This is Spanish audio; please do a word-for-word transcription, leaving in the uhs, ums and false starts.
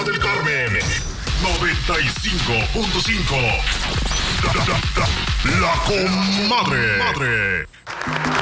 Playa del Carmen, noventa y cinco punto cinco. La, la, la, la comadre. Madre.